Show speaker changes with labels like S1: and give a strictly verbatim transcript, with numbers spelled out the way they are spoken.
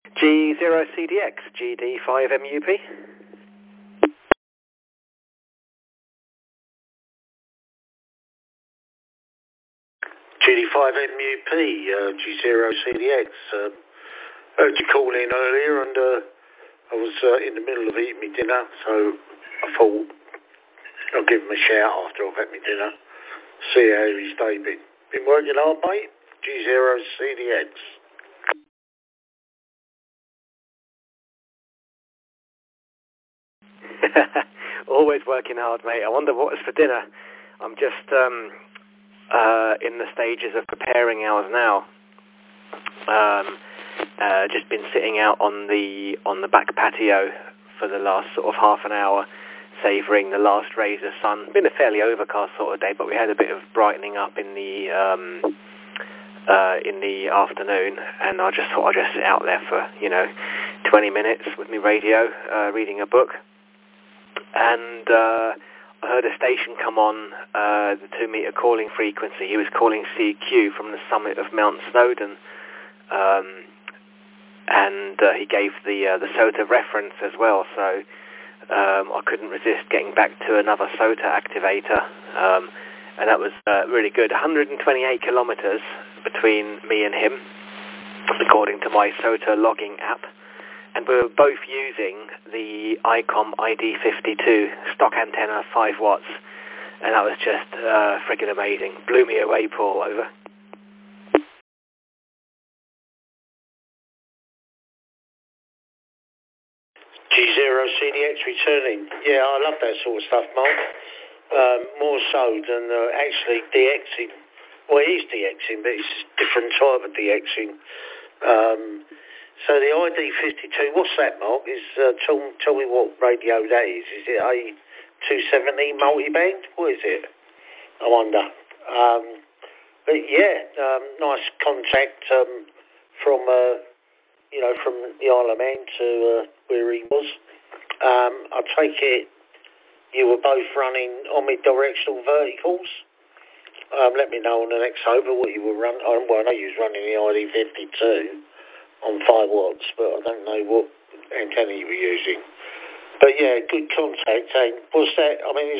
S1: G zero C D X, G D five M U P.
S2: G D five M U P, uh, G zero C D X. Uh, heard you call in earlier, and uh, I was uh, in the middle of eating my dinner, so I thought I'll give him a shout after I've had my dinner, see how his day been. Been working hard, mate? G zero C D X.
S1: Always working hard, mate. I wonder what was for dinner. I'm just um, uh, in the stages of preparing ours now. Um, uh, just been sitting out on the on the back patio for the last sort of half an hour, savouring the last rays of sun. Been a fairly overcast sort of day, but we had a bit of brightening up in the um, uh, in the afternoon, and I just thought I'd just sit out there for you know twenty minutes with my radio, uh, reading a book. And uh, I heard a station come on, uh, the two-metre calling frequency. He was calling C Q from the summit of Mount Snowdon, um, and uh, he gave the uh, the SOTA reference as well. So um, I couldn't resist getting back to another SOTA activator, um, and that was uh, really good. one hundred twenty-eight kilometres between me and him, according to my SOTA logging app. And we were both using the ICOM I D fifty-two stock antenna, five watts, and that was just uh, friggin' amazing. Blew me away, Paul. Over.
S2: G zero C D X returning. Yeah, I love that sort of stuff, Mark. Um, more so than uh, actually DXing. Well, it is DXing, but it's a different type of DXing. Um, So the I D fifty-two, what's that, Mark? Is uh, tell, tell me what radio that is. Is it a two seventy multiband? What is it? I wonder. Um, but yeah, um, nice contact um, from, uh, you know, from the Isle of Man to uh, where he was. Um, I take it you were both running omnidirectional verticals. Um, let me know on the next over what you were running. Well, I know you was running the I D fifty-two. On five watts, but I don't know what antenna you were using. But yeah, good contact. And what's that? I mean,